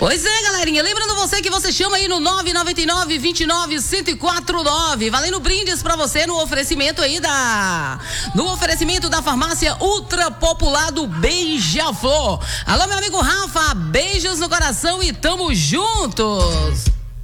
Pois é, galerinha, lembrando você que você chama aí no 999-29-1049, valendo brindes pra você no oferecimento aí no oferecimento da farmácia Ultra Popular do Beija-Flor. Alô, meu amigo Rafa, beijos no coração e tamo juntos.